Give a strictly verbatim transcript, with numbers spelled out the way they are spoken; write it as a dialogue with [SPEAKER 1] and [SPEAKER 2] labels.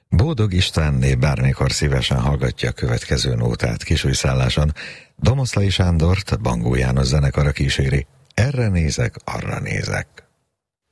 [SPEAKER 1] Bódog Istvánné bármikor szívesen hallgatja a következő nótát. Kisújszálláson Domoszlai Sándort, Bangó János zenekara kíséri. Erre nézek, arra nézek.